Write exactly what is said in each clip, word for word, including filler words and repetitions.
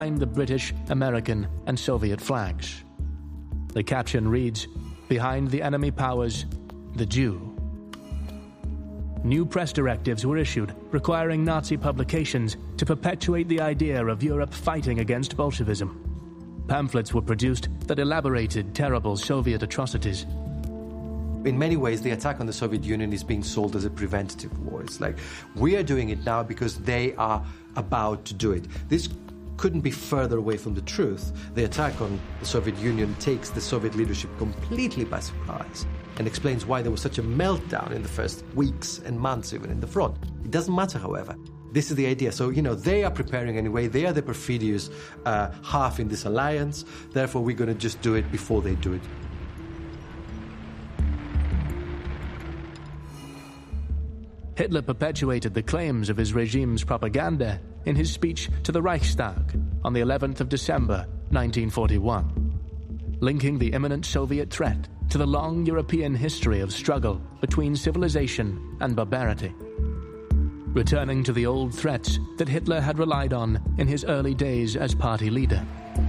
the British, American, and Soviet flags. The caption reads, "Behind the enemy powers, the Jew." New press directives were issued requiring Nazi publications to perpetuate the idea of Europe fighting against Bolshevism. Pamphlets were produced that elaborated terrible Soviet atrocities. In many ways, the attack on the Soviet Union is being sold as a preventative war. It's like, we are doing it now because they are about to do it. This couldn't be further away from the truth. The attack on the Soviet Union takes the Soviet leadership completely by surprise and explains why there was such a meltdown in the first weeks and months, even in the front. It doesn't matter, however. This is the idea. So, you know, they are preparing anyway. They are the perfidious uh, half in this alliance. Therefore, we're going to just do it before they do it. Hitler perpetuated the claims of his regime's propaganda in his speech to the Reichstag on the eleventh of December, nineteen forty-one, linking the imminent Soviet threat to the long European history of struggle between civilization and barbarity, returning to the old threats that Hitler had relied on in his early days as party leader.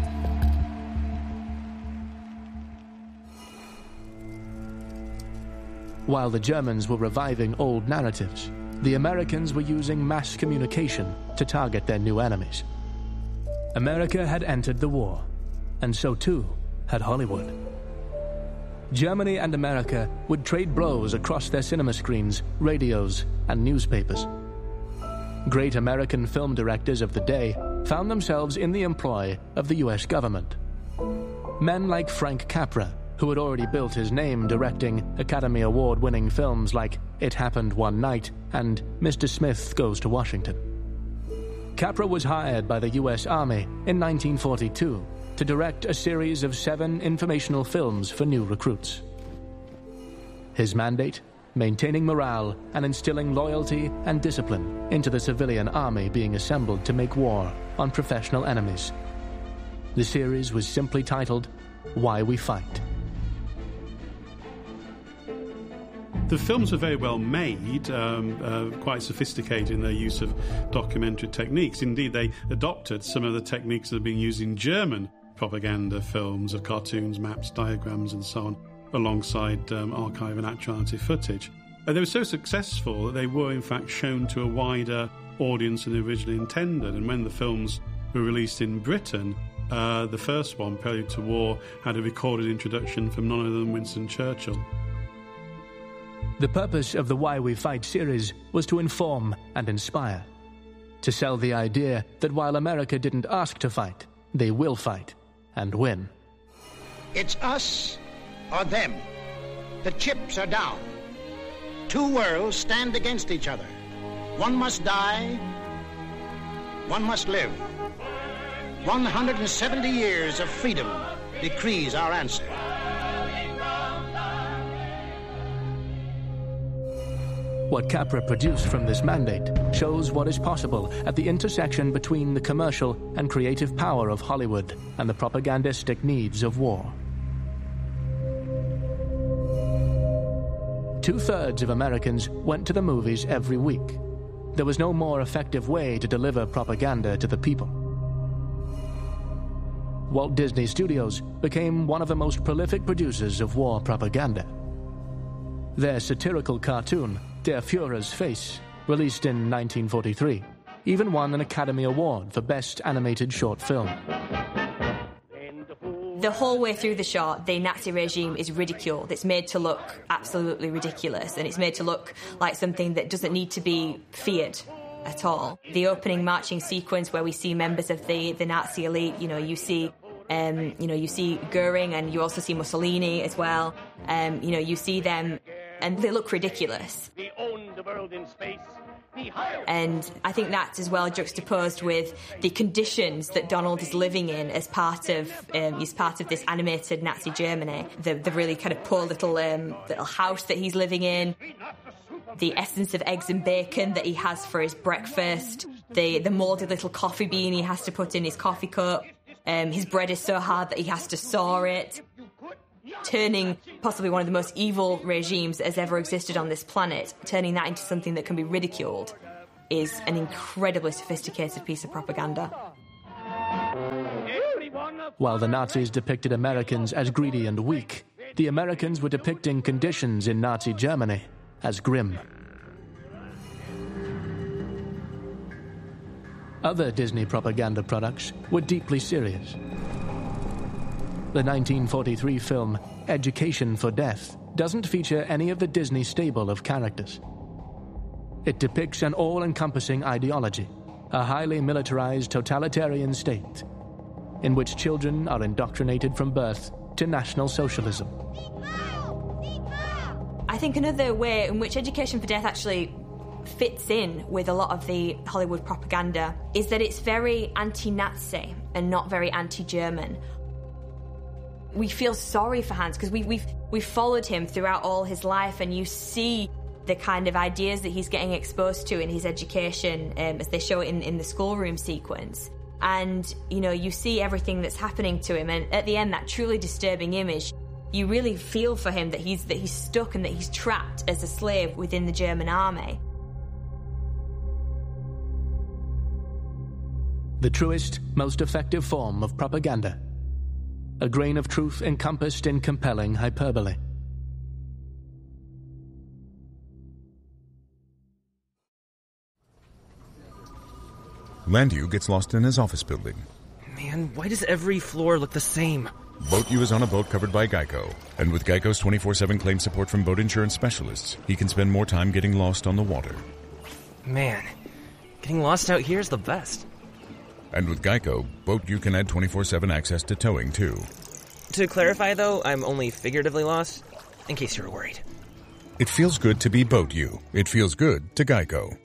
While the Germans were reviving old narratives, the Americans were using mass communication to target their new enemies. America had entered the war, and so too had Hollywood. Germany and America would trade blows across their cinema screens, radios, and newspapers. Great American film directors of the day found themselves in the employ of the U S government. Men like Frank Capra, who had already built his name directing Academy Award-winning films like It Happened One Night and Mister Smith Goes to Washington. Capra was hired by the U S Army in nineteen forty-two to direct a series of seven informational films for new recruits. His mandate? Maintaining morale and instilling loyalty and discipline into the civilian army being assembled to make war on professional enemies. The series was simply titled, Why We Fight. The films were very well made, um, uh, quite sophisticated in their use of documentary techniques. Indeed, they adopted some of the techniques that are being used in German propaganda films of cartoons, maps, diagrams, and so on, alongside um, archive and actuality footage. And they were so successful that they were, in fact, shown to a wider audience than originally intended. And when the films were released in Britain, uh, the first one, Prelude to War, had a recorded introduction from none other than Winston Churchill. The purpose of the Why We Fight series was to inform and inspire, to sell the idea that while America didn't ask to fight, they will fight and win. It's us or them. The chips are down. Two worlds stand against each other. One must die, one must live. one hundred seventy years of freedom decrees our answer. What Capra produced from this mandate shows what is possible at the intersection between the commercial and creative power of Hollywood and the propagandistic needs of war. Two-thirds of Americans went to the movies every week. There was no more effective way to deliver propaganda to the people. Walt Disney Studios became one of the most prolific producers of war propaganda. Their satirical cartoon, Der Führer's Face, released in nineteen forty-three, even won an Academy Award for Best Animated Short Film. The whole way through the shot, the Nazi regime is ridiculed. It's made to look absolutely ridiculous, and it's made to look like something that doesn't need to be feared at all. The opening marching sequence where we see members of the, the Nazi elite, you know, you see... Um, you know, you see Goering and you also see Mussolini as well. Um, you know, you see them and they look ridiculous. We own the world in space. And I think that's as well juxtaposed with the conditions that Donald is living in as part of um, he's part of this animated Nazi Germany. The, the really kind of poor little um, little house that he's living in. The essence of eggs and bacon that he has for his breakfast. The the mouldy little coffee bean he has to put in his coffee cup. Um, his bread is so hard that he has to saw it. Turning possibly one of the most evil regimes that has ever existed on this planet, turning that into something that can be ridiculed, is an incredibly sophisticated piece of propaganda. While the Nazis depicted Americans as greedy and weak, the Americans were depicting conditions in Nazi Germany as grim. Other Disney propaganda products were deeply serious. The nineteen forty-three film Education for Death doesn't feature any of the Disney stable of characters. It depicts an all-encompassing ideology, a highly militarized totalitarian state, in which children are indoctrinated from birth to National Socialism. I think another way in which Education for Death actually fits in with a lot of the Hollywood propaganda is that it's very anti-Nazi and not very anti-German. We feel sorry for Hans because we, we've, we've followed him throughout all his life, and you see the kind of ideas that he's getting exposed to in his education um, as they show it in, in the schoolroom sequence. And, you know, you see everything that's happening to him, and at the end, that truly disturbing image, you really feel for him that he's, that he's stuck and that he's trapped as a slave within the German army. The truest, most effective form of propaganda. A grain of truth encompassed in compelling hyperbole. Landu gets lost in his office building. Man, why does every floor look the same? Boat U is on a boat covered by Geico, and with Geico's twenty-four seven claim support from boat insurance specialists, he can spend more time getting lost on the water. Man, getting lost out here is the best. And with Geico, Boat U can add twenty-four seven access to towing, too. To clarify, though, I'm only figuratively lost, in case you were worried. It feels good to be Boat U. It feels good to Geico.